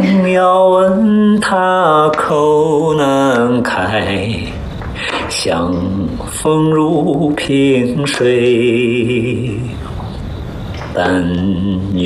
要问他口难开，相逢如萍水。但愿